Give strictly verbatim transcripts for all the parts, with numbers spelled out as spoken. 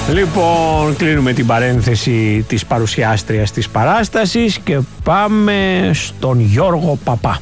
Λοιπόν, κλείνουμε την παρένθεση της παρουσιάστριας της παράστασης και πάμε στον Γιώργο Παπά.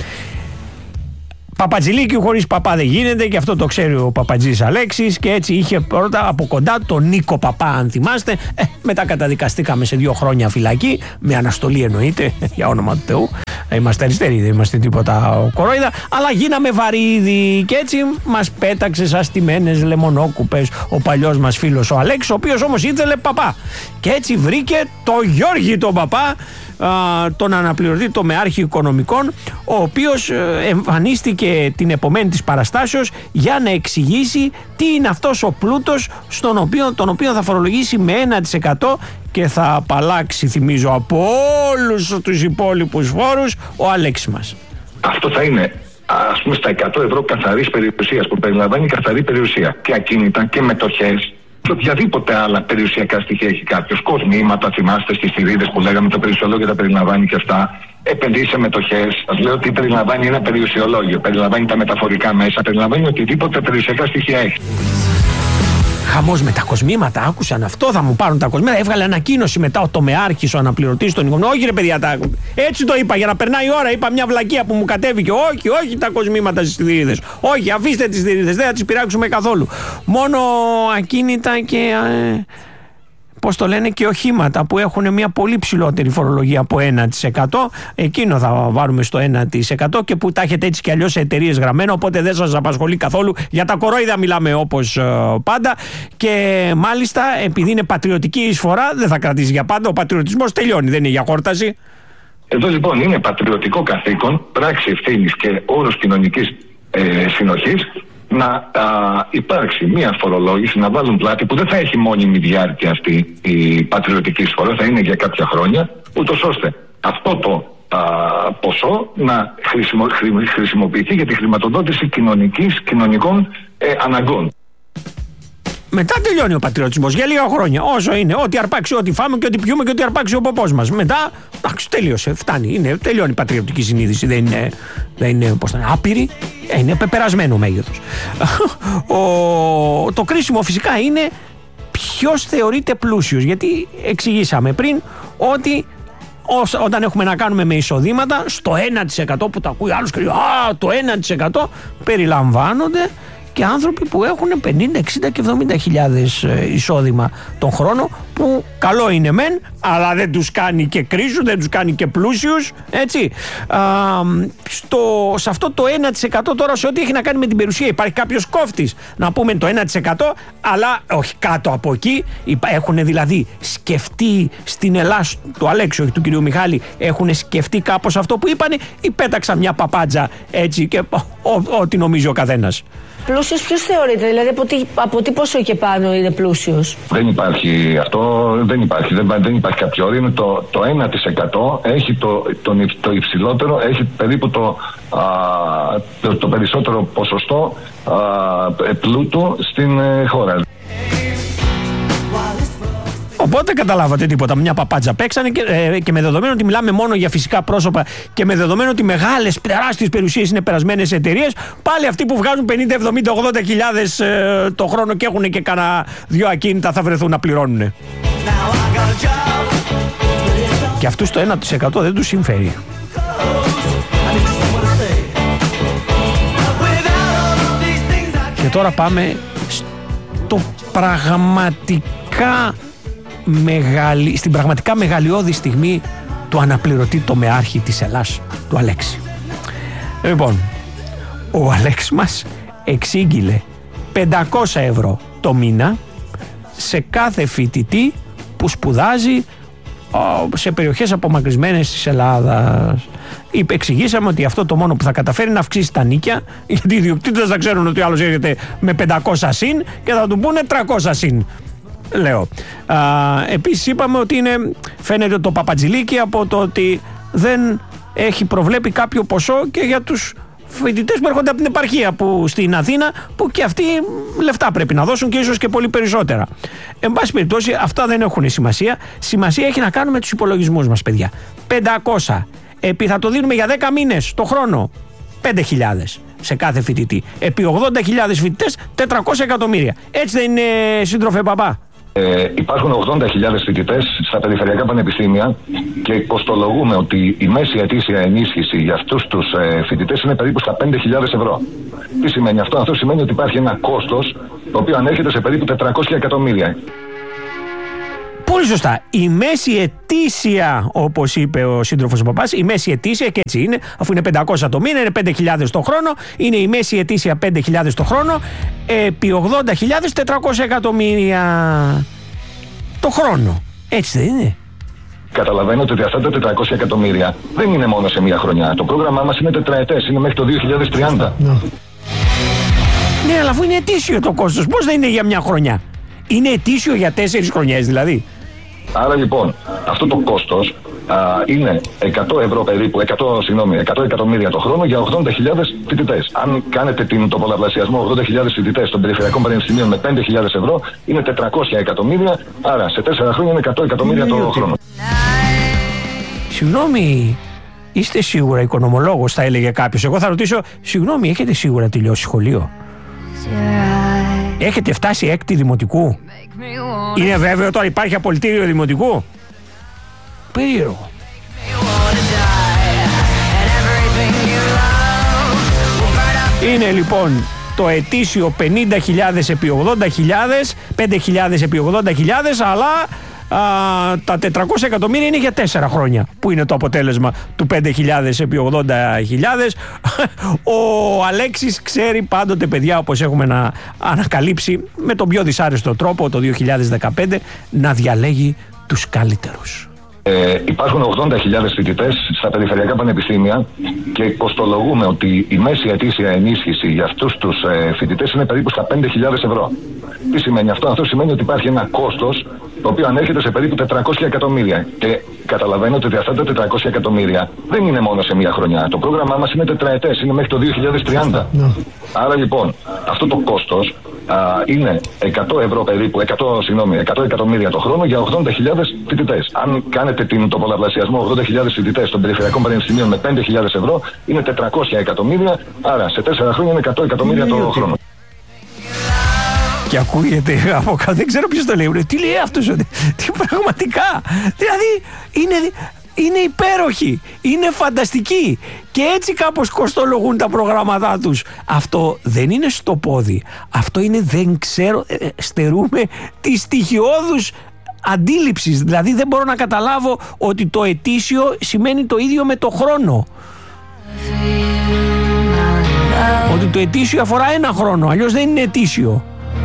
Παπατζηλίκι χωρίς παπά δεν γίνεται, και αυτό το ξέρει ο Παπατζής Αλέξης, και έτσι είχε πρώτα από κοντά τον Νίκο Παπά, αν θυμάστε. Ε, μετά καταδικαστήκαμε σε δύο χρόνια φυλακή, με αναστολή εννοείται, για όνομα του Θεού. Είμαστε αριστεροί, δεν είμαστε τίποτα κορόιδα, αλλά γίναμε βαρύδι και έτσι μας πέταξε σαν στημένες λεμονόκουπες ο παλιός μας φίλος ο Αλέξης, ο οποίος όμως ήθελε παπά. Και έτσι βρήκε το Γιώργη τον Παπά, τον αναπληρωτή τομεάρχη οικονομικών, ο οποίος εμφανίστηκε την επομένη της παραστάσεως για να εξηγήσει τι είναι αυτός ο πλούτος στον οποίο, τον οποίο θα φορολογήσει με ένα τοις εκατό και θα απαλλάξει, θυμίζω, από όλους τους υπόλοιπους φόρους ο Αλέξης μας. Αυτό θα είναι, ας πούμε, στα εκατό ευρώ καθαρής περιουσίας, που περιλαμβάνει καθαρή περιουσία και ακίνητα και μετοχές και οποιαδήποτε άλλα περιουσιακά στοιχεία έχει κάποιος. Κοσμήματα, θυμάστε στις θηρίδες που λέγαμε, το περιουσιολόγιο τα περιλαμβάνει και αυτά. Επενδύσεις σε μετοχές. Σας λέω ότι περιλαμβάνει ένα περιουσιολόγιο. Περιλαμβάνει τα μεταφορικά μέσα, περιλαμβάνει οτιδήποτε περιουσιακά στοιχεία έχει. Χαμός με τα κοσμήματα, άκουσαν αυτό, θα μου πάρουν τα κοσμήματα. Έβγαλε ανακοίνωση μετά ο τομεάρχης, ο αναπληρωτής των οικονομικών. Όχι ρε παιδιά, τα... έτσι το είπα για να περνάει η ώρα. Είπα μια βλακεία που μου κατέβηκε. Όχι, όχι τα κοσμήματα στις θηρίδες. Όχι, αφήστε τις θηρίδες, δεν θα τις πειράξουμε καθόλου. Μόνο ακίνητα και. Ε... πώς το λένε, και οχήματα που έχουν μια πολύ ψηλότερη φορολογία από ένα τοις εκατό, εκείνο θα βάλουμε στο ένα τοις εκατό, και που τα έχετε έτσι κι αλλιώς σε εταιρείες γραμμένα, οπότε δεν σας απασχολεί καθόλου. Για τα κορόιδα μιλάμε όπως ε, πάντα, και μάλιστα επειδή είναι πατριωτική εισφορά δεν θα κρατήσει για πάντα, ο πατριωτισμός τελειώνει, δεν είναι για χόρταση. Εδώ λοιπόν είναι πατριωτικό καθήκον, πράξη ευθύνης και όρος κοινωνικής ε, συνοχής, να α, υπάρξει μια φορολόγηση, να βάλουν πλάτη που δεν θα έχει μόνιμη διάρκεια αυτή η πατριωτική εισφορά, θα είναι για κάποια χρόνια, ούτως ώστε αυτό το α, ποσό να χρησιμο, χρη, χρησιμοποιηθεί για τη χρηματοδότηση κοινωνικής, κοινωνικών ε, αναγκών. Μετά τελειώνει ο πατριωτισμός για λίγα χρόνια. Όσο είναι, ό,τι αρπάξει, ό,τι φάμε και ό,τι πιούμε και ό,τι αρπάξει ο ποπός μας. Μετά, εντάξει, τέλειωσε, φτάνει. Είναι, τελειώνει η πατριωτική συνείδηση. Δεν είναι, δεν είναι πώς θα είναι, άπειρη. Είναι πεπερασμένο μέγεθος. ο, το κρίσιμο φυσικά είναι ποιος θεωρείται πλούσιος. Γιατί εξηγήσαμε πριν ότι Ό, όταν έχουμε να κάνουμε με εισοδήματα, στο ένα τοις εκατό που το ακούει άλλος και λέει «Α, το ένα τοις εκατό» περιλαμβάνονται και άνθρωποι που έχουν πενήντα, εξήντα και εβδομήντα χιλιάδες εισόδημα τον χρόνο, που καλό είναι μεν, αλλά δεν τους κάνει και κρίσους, δεν τους κάνει και πλούσιους, έτσι. Α, στο, σε αυτό το ένα τοις εκατό τώρα, σε ό,τι έχει να κάνει με την περιουσία, υπάρχει κάποιος κόφτης, να πούμε το ένα τοις εκατό, αλλά όχι κάτω από εκεί. Έχουν δηλαδή σκεφτεί στην Ελλάδα, του Αλέξου, όχι του κυρίου Μιχάλη, έχουν σκεφτεί κάπως αυτό που είπανε, ή πέταξαν μια παπάντζα έτσι και ό,τι νομίζει ο καθένας. Πλούσιος ποιος θεωρείται, δηλαδή από τι, από τι πόσο και πάνω είναι πλούσιος? Δεν υπάρχει αυτό, δεν υπάρχει, δεν, δεν υπάρχει κάποιο όριο. Είναι το, το ένα τοις εκατό έχει το, το, το υψηλότερο, έχει περίπου το, α, το, το περισσότερο ποσοστό α, πλούτου στην ε, χώρα. Οπότε καταλάβατε τίποτα. Μια παπάντζα παίξανε και, ε, και με δεδομένο ότι μιλάμε μόνο για φυσικά πρόσωπα και με δεδομένο ότι μεγάλες τεράστιες περιουσίες είναι περασμένες εταιρείες, πάλι αυτοί που βγάζουν πενήντα, εβδομήντα, ογδόντα χιλιάδες ε, το χρόνο και έχουν και κάνα δυο ακίνητα θα βρεθούν να πληρώνουν. Και αυτούς το ένα τοις εκατό δεν τους συμφέρει. Και τώρα πάμε στο πραγματικά Μεγαλη... στην πραγματικά μεγαλειώδη στιγμή του αναπληρωτή τομεάρχη της Ελλάς, του Αλέξη. Λοιπόν, ο Αλέξης μας εξήγηλε πεντακόσια ευρώ το μήνα σε κάθε φοιτητή που σπουδάζει σε περιοχές απομακρυσμένες της Ελλάδας. Εξηγήσαμε ότι αυτό το μόνο που θα καταφέρει να αυξήσει τα νίκια, γιατί οι ιδιοκτήτες θα ξέρουν ότι ο άλλος έρχεται με πεντακόσια συν και θα του πούνε τριακόσια συν. Λέω. Α, επίσης είπαμε ότι είναι, φαίνεται το παπατζηλίκι από το ότι δεν έχει προβλέπει κάποιο ποσό και για τους φοιτητές που έρχονται από την επαρχία που, στην Αθήνα, που και αυτοί λεφτά πρέπει να δώσουν και ίσως και πολύ περισσότερα. Εν πάση περιπτώσει αυτά δεν έχουν σημασία. Σημασία έχει να κάνουμε τους υπολογισμούς μας, παιδιά. πεντακόσια επί θα το δίνουμε για δέκα μήνες το χρόνο, πέντε χιλιάδες σε κάθε φοιτητή. Επί ογδόντα χιλιάδες φοιτητές, τετρακόσια εκατομμύρια. Έτσι δεν είναι, σύντροφε Παπά? Ε, υπάρχουν ογδόντα χιλιάδες φοιτητές στα περιφερειακά πανεπιστήμια και κοστολογούμε ότι η μέση ετήσια ενίσχυση για αυτούς τους ε, φοιτητές είναι περίπου στα πέντε χιλιάδες ευρώ. Τι σημαίνει αυτό? Αυτό σημαίνει ότι υπάρχει ένα κόστος το οποίο ανέρχεται σε περίπου τετρακόσια εκατομμύρια. Πολύ σωστά. Η μέση ετήσια, όπως είπε ο σύντροφος ο Παπάς, η μέση ετήσια, και έτσι είναι, αφού είναι πεντακόσια το μήνα, είναι πέντε χιλιάδες το χρόνο, είναι η μέση ετήσια πέντε χιλιάδες το χρόνο, επί ογδόντα χιλιάδες τετρακόσια εκατομμύρια το χρόνο. Έτσι δεν είναι? Καταλαβαίνετε ότι αυτά τα τετρακόσια εκατομμύρια δεν είναι μόνο σε μία χρονιά. Το πρόγραμμά μας είναι τετραετές, είναι μέχρι το δύο χιλιάδες τριάντα. Ναι, ναι, αλλά αφού είναι ετήσιο το κόστος, πώς δεν είναι για μια χρονιά? Είναι ετήσιο για τέσσερις χρονιές δηλαδή. Άρα λοιπόν, αυτό το κόστος α, είναι εκατό ευρώ περίπου, εκατό, συγγνώμη, εκατό εκατομμύρια το χρόνο για ογδόντα χιλιάδες φοιτητές. Αν κάνετε την, το πολλαπλασιασμό ογδόντα χιλιάδες φοιτητές των περιφερειακών πανεπιστημίων με πέντε χιλιάδες ευρώ, είναι τετρακόσια εκατομμύρια, άρα σε τέσσερα χρόνια είναι εκατό εκατομμύρια το χρόνο. Συγγνώμη, είστε σίγουρα οικονομολόγος, θα έλεγε κάποιος. Εγώ θα ρωτήσω, συγγνώμη, έχετε σίγουρα τελειώσει σχολείο? Έχετε φτάσει έκτη δημοτικού? Είναι βέβαιο τώρα, υπάρχει απολυτήριο δημοτικού? Περίεργο. Είναι λοιπόν το ετήσιο πενήντα χιλιάδες επί ογδόντα χιλιάδες, πέντε χιλιάδες επί ογδόντα χιλιάδες, αλλά α, τα τετρακόσια εκατομμύρια είναι για τέσσερα χρόνια, που είναι το αποτέλεσμα του πέντε χιλιάδες επί ογδόντα χιλιάδες. Ο Αλέξης ξέρει πάντοτε, παιδιά, όπως έχουμε να ανακαλύψει με τον πιο δυσάρεστο τρόπο το δύο χιλιάδες δεκαπέντε, να διαλέγει τους καλύτερους. Ε, υπάρχουν ογδόντα χιλιάδες φοιτητές στα περιφερειακά πανεπιστήμια και κοστολογούμε ότι η μέση ετήσια ενίσχυση για αυτούς τους ε, φοιτητές είναι περίπου στα πέντε χιλιάδες ευρώ. Τι σημαίνει αυτό? Αυτό σημαίνει ότι υπάρχει ένα κόστος το οποίο ανέρχεται σε περίπου τετρακόσια εκατομμύρια. Και καταλαβαίνετε ότι αυτά τα τετρακόσια εκατομμύρια δεν είναι μόνο σε μία χρονιά. Το πρόγραμμά μας είναι τετραετές, είναι μέχρι το δύο χιλιάδες τριάντα. No. Άρα λοιπόν, αυτό το κόστος α, είναι εκατό ευρώ περίπου, εκατό, συγγνώμη, εκατό εκατομμύρια το χρόνο για ογδόντα χιλιάδες φοιτητές. Αν κάνετε την, το πολλαπλασιασμό ογδόντα χιλιάδες φοιτητές των περιφερειακών πανεπιστημίων με πέντε χιλιάδες ευρώ, είναι τετρακόσια εκατομμύρια, άρα σε τέσσερα χρόνια είναι εκατό εκατομμύρια το χρόνο. Και ακούγεται από κάτω, δεν ξέρω ποιος το λέει. Τι λέει αυτός? Τι πραγματικά? Δηλαδή είναι, είναι υπέροχοι, είναι φανταστικοί και έτσι κάπως κοστολογούν τα προγράμματά τους. Αυτό δεν είναι στο πόδι. Αυτό είναι, δεν ξέρω, στερούμε τη στοιχειώδους αντίληψης. Δηλαδή δεν μπορώ να καταλάβω ότι το ετήσιο σημαίνει το ίδιο με το χρόνο. Ότι το ετήσιο αφορά ένα χρόνο, αλλιώς δεν είναι ετήσιο.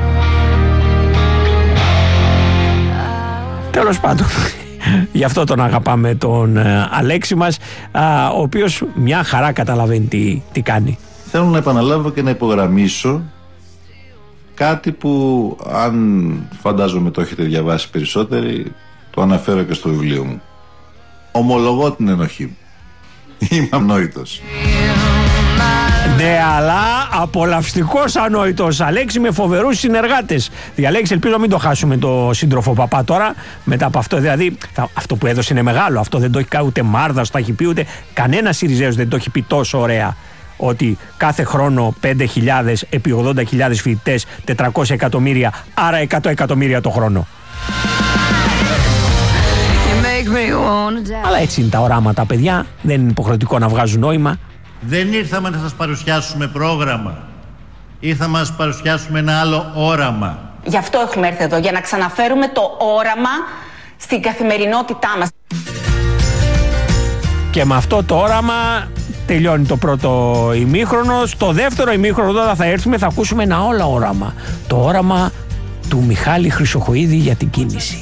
Τέλος πάντων, γι' αυτό τον αγαπάμε τον ε, Αλέξη μας, α, ο οποίος μια χαρά καταλαβαίνει τι, τι κάνει. Θέλω να επαναλάβω και να υπογραμμίσω κάτι που, αν φαντάζομαι το έχετε διαβάσει περισσότεροι, το αναφέρω και στο βιβλίο μου. Ομολογώ την ενοχή μου. Είμαι ανόητος. Ναι, αλλά απολαυστικός ανόητος, Αλέξη, με φοβερούς συνεργάτες. Διαλέξει, ελπίζω να μην το χάσουμε το σύντροφο Παπά τώρα, μετά από αυτό. Δηλαδή, αυτό που έδωσε είναι μεγάλο. Αυτό δεν το έχει κάνει ούτε Μάρδας, το έχει πει ούτε κανένα Σιριζέος δεν το έχει πει τόσο ωραία. Ότι κάθε χρόνο πέντε χιλιάδες επί ογδόντα χιλιάδες φοιτητές, τετρακόσια εκατομμύρια, άρα εκατό εκατομμύρια το χρόνο. Αλλά έτσι είναι τα οράματα, παιδιά. Δεν είναι υποχρεωτικό να βγάζουν νόημα. Δεν ήρθαμε να σας παρουσιάσουμε πρόγραμμα. Ήρθαμε να σας παρουσιάσουμε ένα άλλο όραμα. Γι' αυτό έχουμε έρθει εδώ, για να ξαναφέρουμε το όραμα στην καθημερινότητά μας. Και με αυτό το όραμα τελειώνει το πρώτο ημίχρονο. Στο δεύτερο ημίχρονο τώρα θα έρθουμε, θα ακούσουμε ένα όλο όραμα. Το όραμα του Μιχάλη Χρυσοχοΐδη για την κίνηση.